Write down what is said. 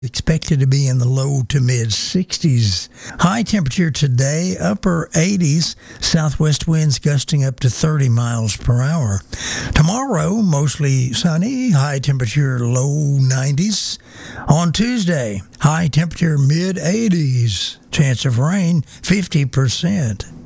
Expected to be in the low to mid 60s. High temperature today, upper 80s. Southwest winds gusting up to 30 miles per hour. Tomorrow, mostly sunny. High temperature low 90s. On Tuesday, high temperature mid 80s. Chance of rain 50%.